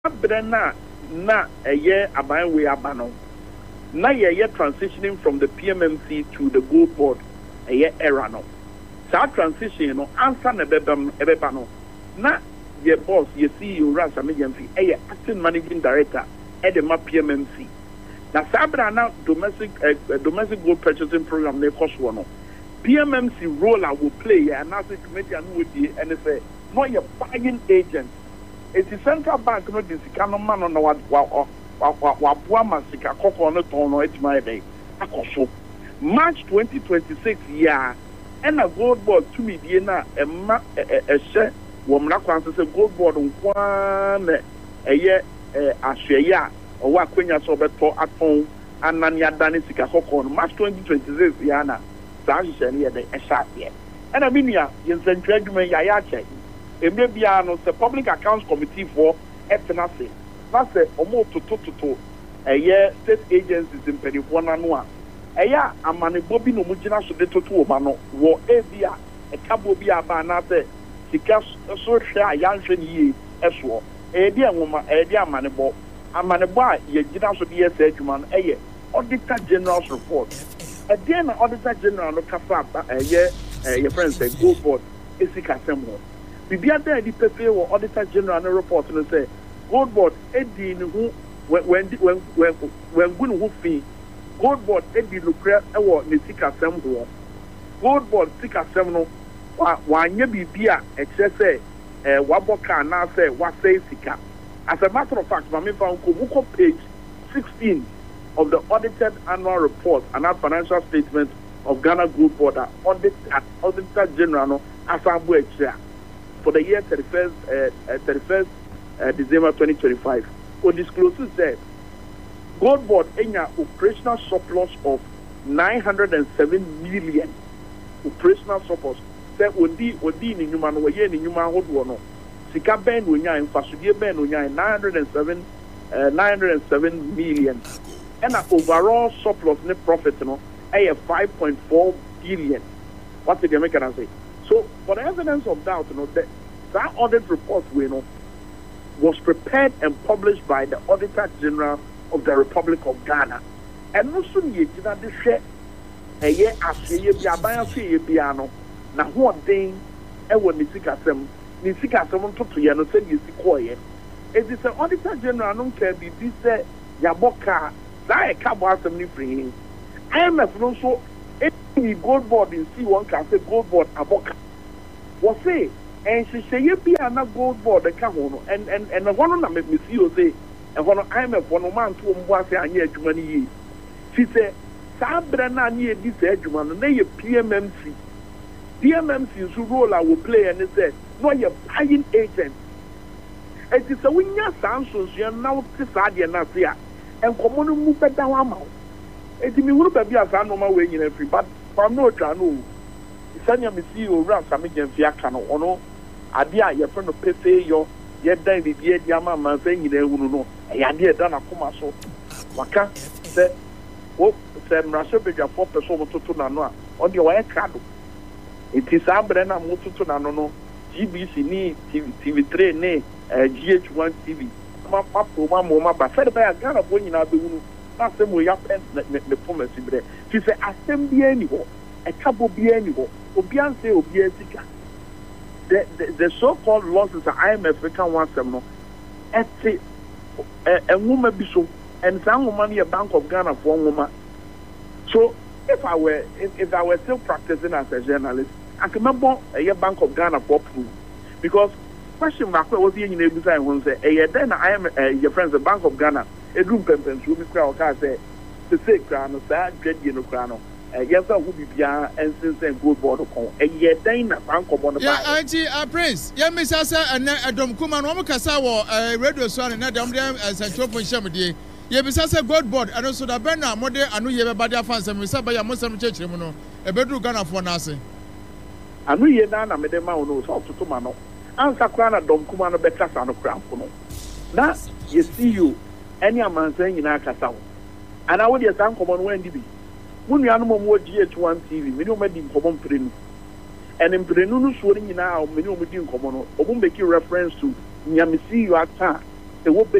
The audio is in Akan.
Brena na a year aban we abano. Na ye transitioning from the PMMC to the gold board a year era no. Sa transition no answer na ebebano. Na ye boss ye CEO Ransa Medianfi a acting managing director at the PMMC. Na sabra na domestic gold purchasing program ne cost one. PMMC role I will play and as a committee and would be and say no your buying agent. It's the central bank no this kind of man on wa masika koko no ton no etima dey akoso March 2026 year and a gold board to me die na emma ehye wo mra kwanse say gold board nkwan eye ahweye a owo akwanya so beto aton anani adane sika koko no March 2026 year na saa hye ne dey ehya ye and abinia yensantwa adwuma ya che emre bia no the public accounts committee for FNC that's the omo to state agencies in Penifona noa eya amane bobi no mugina so de toto o ma no wo ebia e kabo bia ba na se sika so hwe ayanhwe ni yi eso e dia nwoma e dia amane bo a ye gina so de yes adwuma no eye auditor general's report e dia na auditor general no kafa ye friends say go board esika semo bibia da di pepe wo auditor general no report no say gold board edi ni hu when gun hu fi gold board edi lukra e wo ne sika sem ho gold board sika sem no wa anya bibia e kire say waboka na say wa say sika as a matter of fact mama fa nko page 16 of the audited annual report and our financial statement of Ghana Gold Board auditor general no asabu e kire for the year 31st December 2025. Who discloses that Gold Board enya operational surplus of 907 million. Operational surplus. Say odi ni nyuma no ye ni nyuma hodo no. Sika ben no nya infasudie ben no nya 907 million. And overall surplus net profit no 5.4 billion. What did the American say? So, for the evidence of doubt, that audit report was prepared and published by the Auditor General of the Republic of Ghana. And also, you did not share a year after you be a piano. Now, what thing, and when Nisika Sem to Yano said you see quiet. It is the Auditor General, no care be this Yaboka, that a cabo assembly free. I am also. Any gold board in C1 can say gold board aboka. What say? And she say you be an gold board the cahono and the one on make me see you say and one IMF one man to say and yet money. She say Sabrina near this edgeman and they PMMC. PMMC is role I will play and they say no you're buying agent. It is a winner sanctions you now decide and not here and common move down. It me would be as I know my way in every but from no channel. Sanya me see you around some again fiacano or no. Adia, your friend of Pepe, your yet die the dear Yama man saying in there who know. A idea done a coma so. Waka said, oh, said Rasabija 4% to Nanoa on your way card. It is Abrena Moto to Nano, GBC, ni TV3, ne, GH1 TV. My papa, one moment, but fed by a gun of winning out the room. That's the way up and the promise. She said, assembly anymore, a couple be anymore, Obianse Obiasika. The so-called losses the IMF can want some no. A woman be so, and some money a Bank of Ghana for one woman. So if I were still practicing as a journalist, I can remember a Bank of Ghana for proof. Because question mark was the name design when say then I am your friends the Bank of Ghana. A room pempens who crowd can say the sake crown of that dread no crown. Yes, I will be beyond and since and good border con a year then a bank of one. Yeah, Auntie, Prince. Yeah, Miss Asa and Adam Kuman, Omakasawa, radio son, and Adam as a trope and shamedy. Yeah, Miss Asa God board, and also the Bena, Mode, and we have a body of fans and Miss Abaya Muslim Church, a bedroom gunner for Nasi. And we are now made a man knows how to Mano. Answer Krana Dom Kumano better son of Crown. Now, you see you. Any man saying in Akasao. And I would just uncommon when be. When you animal more GH1 TV, we don't make him common print. And in Prenunu swing now, we don't make him common, or make you reference to Yamisi you at time. ɛwɔ